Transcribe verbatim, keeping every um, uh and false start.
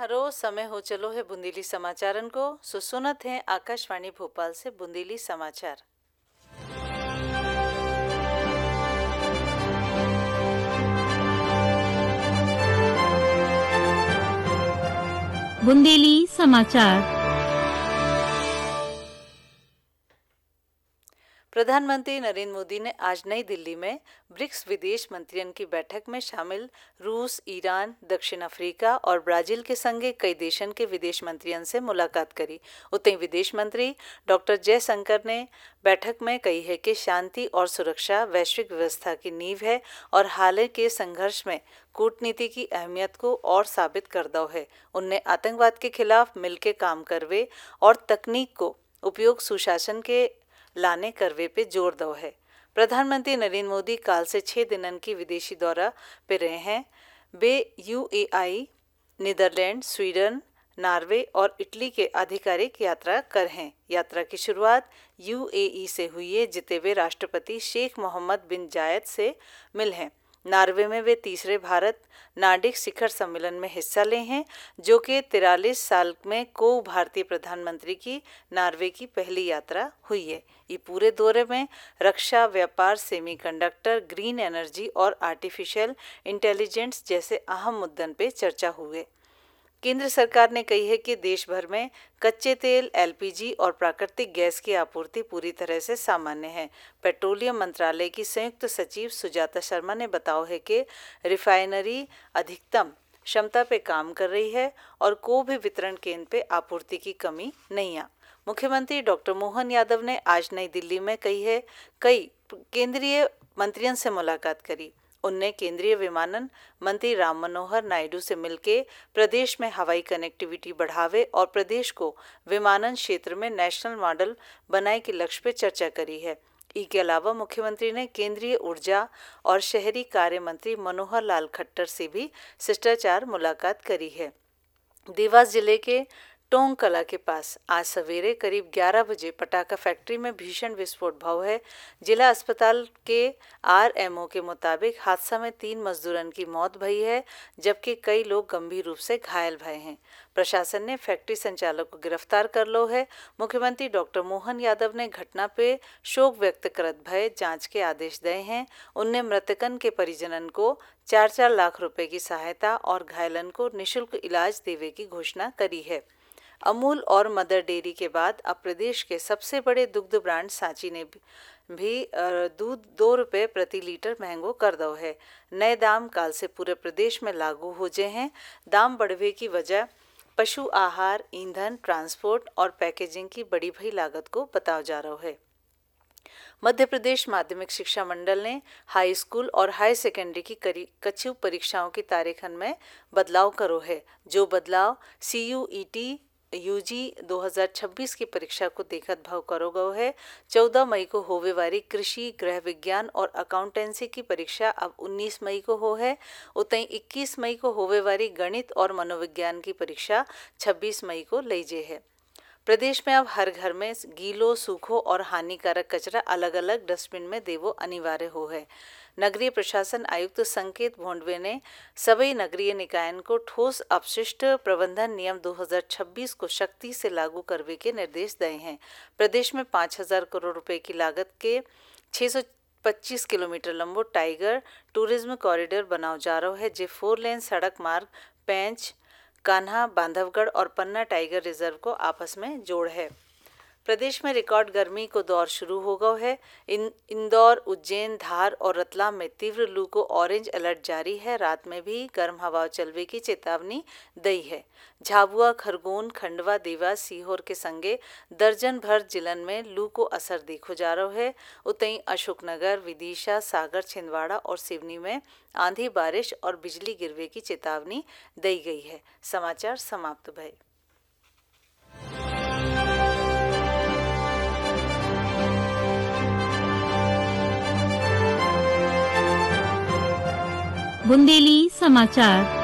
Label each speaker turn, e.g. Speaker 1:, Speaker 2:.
Speaker 1: हरो समय हो चलो है बुंदेली समाचारन को सुसुनत है आकाशवाणी भोपाल से बुंदेली समाचार।
Speaker 2: बुंदेली समाचार।
Speaker 1: प्रधानमंत्री नरेंद्र मोदी ने आज नई दिल्ली में ब्रिक्स विदेश मंत्रियों की बैठक में शामिल रूस, ईरान, दक्षिण अफ्रीका और ब्राजील के संगे कई देशों के विदेश मंत्रियों से मुलाकात करी। उतई विदेश मंत्री डॉक्टर जयशंकर ने बैठक में कही है कि शांति और सुरक्षा वैश्विक व्यवस्था की नींव है और हाल के संघर्ष में कूटनीति की अहमियत को और साबित कर दो है। उनने आतंकवाद के खिलाफ मिलकर काम करवे और तकनीक को उपयोग सुशासन के लाने करवे पे जोर दो है। प्रधानमंत्री नरेंद्र मोदी काल से छह दिनन की विदेशी दौरा पे रहे हैं। वे यूएई, नीदरलैंड, स्वीडन, नॉर्वे और इटली के आधिकारिक यात्रा कर हैं। यात्रा की शुरुआत यूएई से हुई है, जिते वे राष्ट्रपति शेख मोहम्मद बिन जायद से मिल हैं। नॉर्वे में वे तीसरे भारत नार्डिक शिखर सम्मेलन में हिस्सा ले हैं, जो कि तिरालीस साल में को भारतीय प्रधानमंत्री की नॉर्वे की पहली यात्रा हुई है। ये पूरे दौरे में रक्षा, व्यापार, सेमीकंडक्टर, ग्रीन एनर्जी और आर्टिफिशियल इंटेलिजेंस जैसे अहम मुद्दों पे चर्चा हुई। केंद्र सरकार ने कही है कि देश भर में कच्चे तेल, एलपीजी और प्राकृतिक गैस की आपूर्ति पूरी तरह से सामान्य है। पेट्रोलियम मंत्रालय की संयुक्त सचिव सुजाता शर्मा ने बताया है कि रिफाइनरी अधिकतम क्षमता पे काम कर रही है और कोई भी वितरण केंद्र पे आपूर्ति की कमी नहीं है। मुख्यमंत्री डॉक्टर मोहन यादव ने आज नई दिल्ली में कही है कई केंद्रीय मंत्रियों से मुलाकात करी। उनने केंद्रीय विमानन मंत्री राम मनोहर नायडू से मिलकर प्रदेश में हवाई कनेक्टिविटी बढ़ावे और प्रदेश को विमानन क्षेत्र में नेशनल मॉडल बनाए के लक्ष्य पर चर्चा करी है। इसके अलावा मुख्यमंत्री ने केंद्रीय ऊर्जा और शहरी कार्य मंत्री मनोहर लाल खट्टर से भी शिष्टाचार मुलाकात करी है। देवास जिले के टोंग कला के पास आज सवेरे करीब ग्यारह बजे पटाखा फैक्ट्री में भीषण विस्फोट भा है। जिला अस्पताल के आरएमओ के मुताबिक हादसा में तीन मजदूरों की मौत भई है, जबकि कई लोग गंभीर रूप से घायल भये हैं। प्रशासन ने फैक्ट्री संचालक को गिरफ्तार कर लो है। मुख्यमंत्री डॉक्टर मोहन यादव ने घटना पे शोक व्यक्त करत भय जांच के आदेश दिए हैं। उनने मृतकन के परिजनन को चार चार लाख रुपए की सहायता और घायलन को निःशुल्क इलाज देवे की घोषणा करी है। अमूल और मदर डेयरी के बाद अब प्रदेश के सबसे बड़े दुग्ध ब्रांड सांची ने भी दूध दो रुपये प्रति लीटर महंगो कर दो है। नए दाम काल से पूरे प्रदेश में लागू हो गए हैं। दाम बढ़वे की वजह पशु आहार, ईंधन, ट्रांसपोर्ट और पैकेजिंग की बड़ी भई लागत को बताया जा रहा है। मध्य प्रदेश माध्यमिक शिक्षा मंडल ने हाई स्कूल और हाई सेकेंडरी की कछु परीक्षाओं की तारीखन में बदलाव करो है। जो बदलाव सीयूईटी यूजी दो हज़ार छब्बीस की परीक्षा को देखत भाव करो गयो है। चौदह मई को होवे वाली कृषि, गृह विज्ञान और अकाउंटेंसी की परीक्षा अब उन्नीस मई को हो है। उतई इक्कीस मई को होवे वाली गणित और मनोविज्ञान की परीक्षा छब्बीस मई को लई जे है। प्रदेश में अब हर घर में गीलो, सूखो और हानिकारक कचरा अलग अलग डस्टबिन में देवो अनिवार्य हो है। नगरीय प्रशासन आयुक्त संकेत भोंडवे ने सभी नगरीय निकायन को ठोस अपशिष्ट प्रबंधन नियम दो हज़ार छब्बीस को सख्ती से लागू करने के निर्देश दिए हैं। प्रदेश में पाँच हजार करोड़ रुपए की लागत के छह सौ पच्चीस किलोमीटर लंबो टाइगर टूरिज्म कॉरिडोर बनाओ जा रहा है, जो फोर लेन सड़क मार्ग पेंच, कान्हा, बांधवगढ़ और पन्ना टाइगर रिजर्व को आपस में जोड़ है। प्रदेश में रिकॉर्ड गर्मी को दौर शुरू हो गया है। इन इंदौर, उज्जैन, धार और रतलाम में तीव्र लू को ऑरेंज अलर्ट जारी है। रात में भी गर्म हवा चलवे की चेतावनी दी है। झाबुआ, खरगोन, खंडवा, देवास, सीहोर के संगे दर्जन भर जिलन में लू को असर देखो जा रहा है। उतई अशोकनगर, विदिशा, सागर, छिंदवाड़ा और सिवनी में आंधी, बारिश और बिजली गिरवे की चेतावनी दी गई है। समाचार समाप्त भय।
Speaker 2: बुंदेली समाचार।